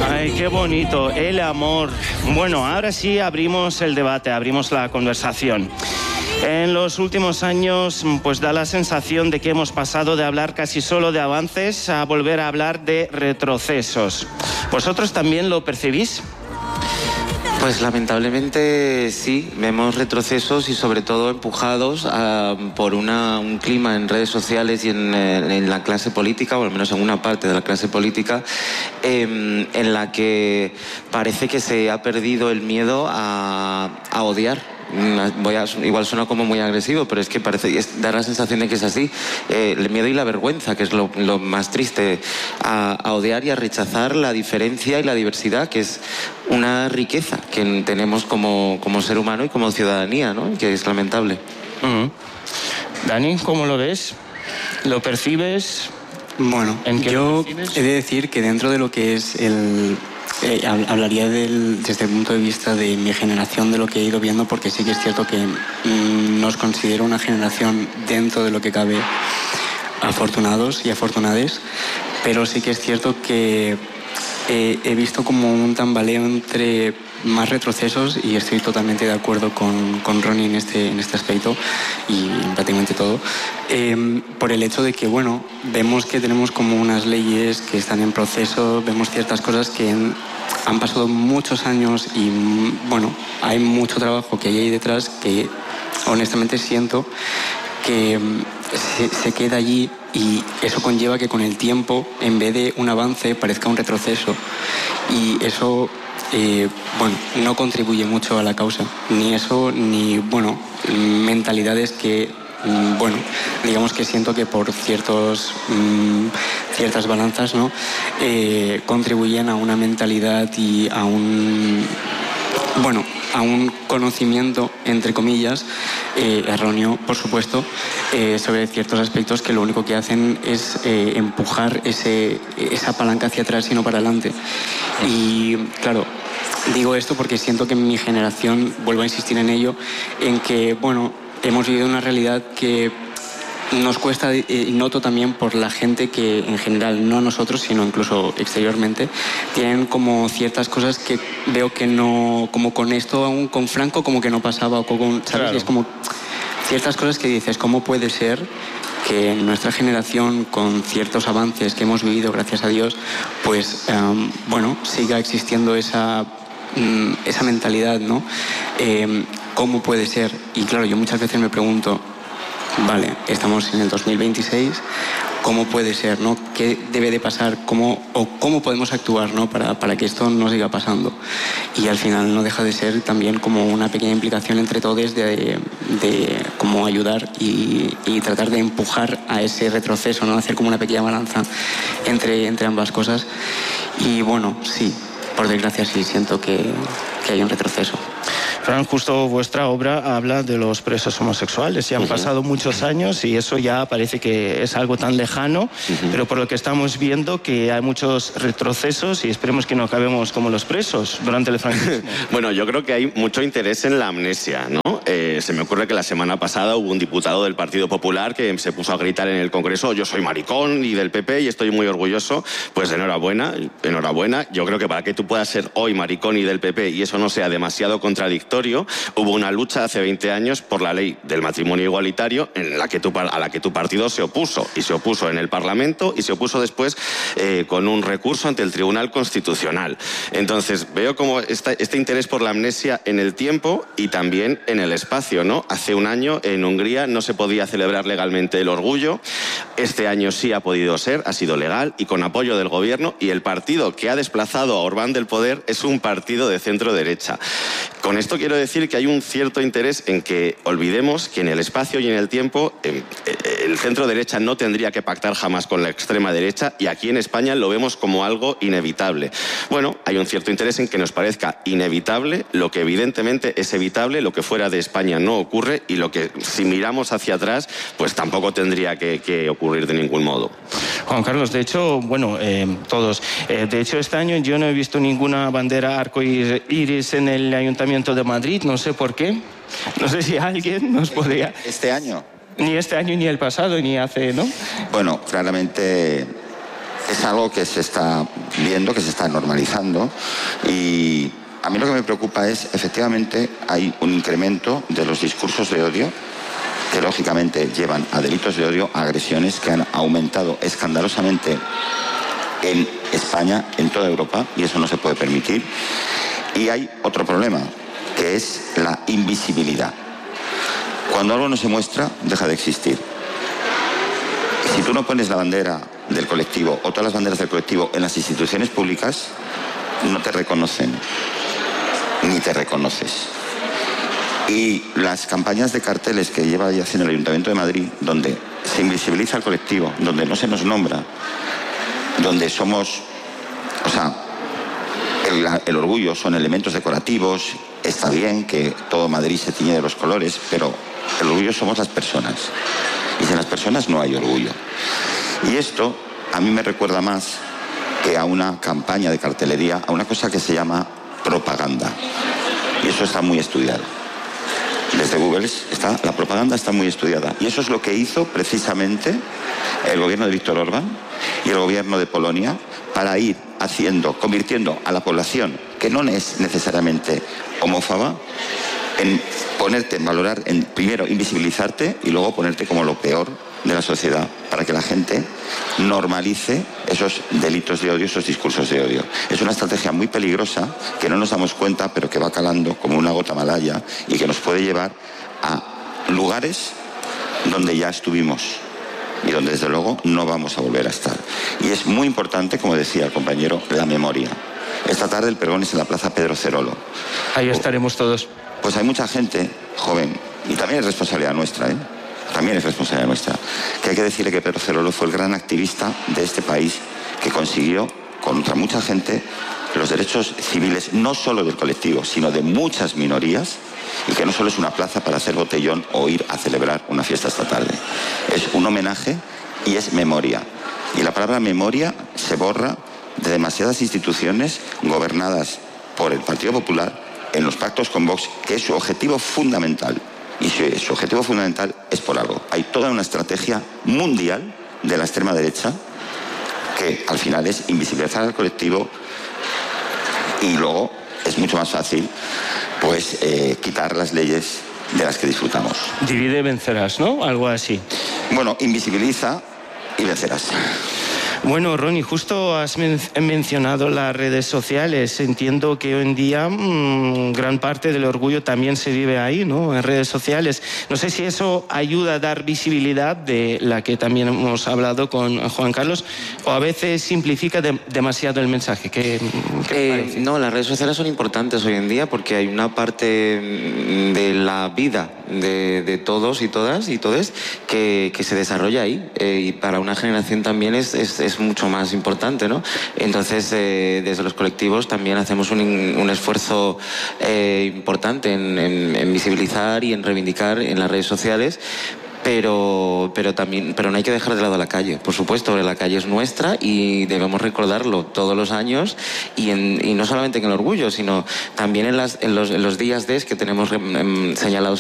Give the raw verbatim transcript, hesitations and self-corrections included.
Ay, qué bonito, el amor. Bueno, ahora sí abrimos el debate, abrimos la conversación. En los últimos años, pues da la sensación de que hemos pasado de hablar casi solo de avances a volver a hablar de retrocesos. ¿Vosotros también lo percibís? Pues lamentablemente sí, vemos retrocesos y sobre todo empujados a, por una, un clima en redes sociales y en, en la clase política, o al menos en una parte de la clase política, eh, en la que parece que se ha perdido el miedo a, a odiar. Voy a, igual suena como muy agresivo, pero es que parece, es, da la sensación de que es así. Eh, el miedo y la vergüenza, que es lo, lo más triste, a, a odiar y a rechazar la diferencia y la diversidad, que es una riqueza que tenemos como, como ser humano y como ciudadanía, ¿no? Que es lamentable. Uh-huh. Dani, ¿cómo lo ves? ¿Lo percibes? Bueno, ¿En qué yo lo percibes? he de decir que dentro de lo que es el... Eh, hablaría del, desde el punto de vista de mi generación, de lo que he ido viendo, porque sí que es cierto que mmm, nos considero una generación, dentro de lo que cabe, afortunados y afortunades, pero sí que es cierto que eh, he visto como un tambaleo entre más retrocesos, y estoy totalmente de acuerdo con, con Ronnie en este, en este aspecto y en prácticamente todo, eh, por el hecho de que, bueno, vemos que tenemos como unas leyes que están en proceso, vemos ciertas cosas que en, han pasado muchos años y, bueno, hay mucho trabajo que hay ahí detrás que honestamente siento que se, se queda allí, y eso conlleva que con el tiempo, en vez de un avance, parezca un retroceso, y eso... Eh, bueno, no contribuye mucho a la causa, ni eso, ni, bueno, mentalidades que, bueno, digamos que siento que por ciertos, mmm, ciertas balanzas, ¿no? Eh, contribuyen a una mentalidad y a un, bueno, a un conocimiento, entre comillas, eh, erróneo, por supuesto, eh, sobre ciertos aspectos que lo único que hacen es eh, empujar ese, esa palanca hacia atrás y no para adelante. Y, claro, digo esto porque siento que en mi generación, vuelvo a insistir en ello, en que, bueno, hemos vivido una realidad que nos cuesta, y noto también por la gente que en general, no nosotros, sino incluso exteriormente, tienen como ciertas cosas que veo que no, como con esto aún con Franco como que no pasaba, o con, ¿sabes? Claro. Es como ciertas cosas que dices, ¿cómo puede ser que en nuestra generación, con ciertos avances que hemos vivido, gracias a Dios, pues, um, bueno, siga existiendo esa, um, esa mentalidad, ¿no? Eh, ¿Cómo puede ser? Y claro, yo muchas veces me pregunto, vale, estamos en el dos mil veintiséis, ¿cómo puede ser, no? ¿Qué debe de pasar? ¿Cómo, o cómo podemos actuar, ¿no? para, para que esto no siga pasando? Y al final no deja de ser también como una pequeña implicación entre todos de, de cómo ayudar y, y tratar de empujar a ese retroceso, ¿no? Hacer como una pequeña balanza entre, entre ambas cosas. Y bueno, sí, por desgracia sí siento que, que hay un retroceso. Fran, justo vuestra obra habla de los presos homosexuales. Ya han uh-huh. pasado muchos años y eso ya parece que es algo tan lejano, uh-huh. pero por lo que estamos viendo que hay muchos retrocesos y esperemos que no acabemos como los presos durante el franquismo. Bueno, yo creo que hay mucho interés en la amnesia, ¿no? Eh, se me ocurre que la semana pasada hubo un diputado del Partido Popular que se puso a gritar en el Congreso, yo soy maricón y del P P y estoy muy orgulloso. Pues enhorabuena, enhorabuena. Yo creo que para que tú puedas ser hoy maricón y del P P y eso no sea demasiado contradictorio, hubo una lucha hace veinte años por la ley del matrimonio igualitario en la que tu, a la que tu partido se opuso, y se opuso en el Parlamento y se opuso después eh, con un recurso ante el Tribunal Constitucional. Entonces veo como esta, este interés por la amnesia en el tiempo y también en el espacio, ¿no? Hace un año en Hungría no se podía celebrar legalmente el orgullo, este año sí ha podido ser, ha sido legal y con apoyo del gobierno, y el partido que ha desplazado a Orbán del poder es un partido de centro derecha. Con esto quiero decir que hay un cierto interés en que olvidemos que en el espacio y en el tiempo eh, el centro derecha no tendría que pactar jamás con la extrema derecha, y aquí en España lo vemos como algo inevitable. Bueno, hay un cierto interés en que nos parezca inevitable lo que evidentemente es evitable, lo que fuera de España no ocurre, y lo que si miramos hacia atrás pues tampoco tendría que, que ocurrir de ningún modo. Juan Carlos, de hecho, bueno, eh, todos, eh, de hecho este año yo no he visto ninguna bandera arcoíris en el Ayuntamiento de Madrid, no sé por qué, no sé si alguien nos podría... ¿Este año? Ni este año, ni el pasado, ni hace, ¿no? Bueno, claramente es algo que se está viendo, que se está normalizando, y a mí lo que me preocupa es, efectivamente, hay un incremento de los discursos de odio que lógicamente llevan a delitos de odio, a agresiones que han aumentado escandalosamente en España, en toda Europa, y eso no se puede permitir. Y hay otro problema, que es la invisibilidad. Cuando algo no se muestra, deja de existir. Si tú no pones la bandera del colectivo o todas las banderas del colectivo en las instituciones públicas, no te reconocen, ni te reconoces. Y las campañas de carteles que lleva ya haciendo el Ayuntamiento de Madrid, donde se invisibiliza al colectivo, donde no se nos nombra, donde somos, o sea, el, el orgullo son elementos decorativos, está bien que todo Madrid se tiñe de los colores, pero el orgullo somos las personas. Y sin las personas no hay orgullo. Y esto a mí me recuerda más que a una campaña de cartelería, a una cosa que se llama propaganda. Y eso está muy estudiado. Desde Google está, la propaganda está muy estudiada. Y eso es lo que hizo precisamente el gobierno de Víctor Orbán y el gobierno de Polonia para ir haciendo, convirtiendo a la población, que no es necesariamente homófoba, en ponerte, en valorar, en primero invisibilizarte y luego ponerte como lo peor de la sociedad, para que la gente normalice esos delitos de odio, esos discursos de odio. Es una estrategia muy peligrosa que no nos damos cuenta, pero que va calando como una gota malaya y que nos puede llevar a lugares donde ya estuvimos y donde desde luego no vamos a volver a estar. Y es muy importante, como decía el compañero, la memoria. Esta tarde el pregón es en la Plaza Pedro Cerolo. Ahí estaremos todos. Pues hay mucha gente joven, y también es responsabilidad nuestra, ¿eh? También es responsabilidad nuestra, que hay que decirle que Pedro Cerolo fue el gran activista de este país que consiguió, contra mucha gente, los derechos civiles, no solo del colectivo, sino de muchas minorías, y que no solo es una plaza para hacer botellón o ir a celebrar una fiesta esta tarde. Es un homenaje y es memoria. Y la palabra memoria se borra de demasiadas instituciones gobernadas por el Partido Popular en los pactos con Vox, que es su objetivo fundamental. Y su, su objetivo fundamental es por algo. Hay toda una estrategia mundial de la extrema derecha que al final es invisibilizar al colectivo y luego es mucho más fácil pues eh, quitar las leyes de las que disfrutamos. Divide y vencerás, ¿no? Algo así. Bueno, invisibiliza y vencerás. Bueno, Ronnie, justo has men- mencionado las redes sociales. Entiendo que hoy en día mmm, gran parte del orgullo también se vive ahí, ¿no? En redes sociales. No sé si eso ayuda a dar visibilidad, de la que también hemos hablado con Juan Carlos, o a veces simplifica de- demasiado el mensaje. ¿Qué, qué Eh, parece? no, las redes sociales son importantes hoy en día porque hay una parte de la vida de, de todos y todas y todes que, que se desarrolla ahí, eh, y para una generación también es, es, es mucho más importante, ¿no? Entonces, eh, desde los colectivos también hacemos un, un esfuerzo eh, importante en, en, en visibilizar y en reivindicar en las redes sociales. Pero, pero también, pero no hay que dejar de lado la calle, por supuesto, la calle es nuestra y debemos recordarlo todos los años, y, en, y no solamente en el orgullo, sino también en, las, en, los, en los días D que tenemos eh, señalados